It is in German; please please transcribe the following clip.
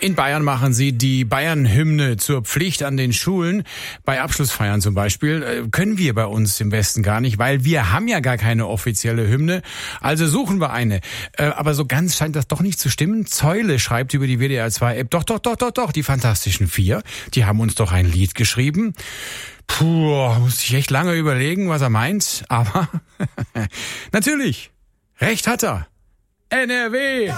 In Bayern machen sie die Bayern-Hymne zur Pflicht an den Schulen. Bei Abschlussfeiern zum Beispiel können wir bei uns im Westen gar nicht, weil wir haben ja gar keine offizielle Hymne. Also suchen wir eine. Aber so ganz scheint das doch nicht zu stimmen. Zeule schreibt über die WDR2-App, doch, die Fantastischen Vier, die haben uns doch ein Lied geschrieben. Puh, muss ich echt lange überlegen, was er meint. Aber natürlich, recht hat er. NRW!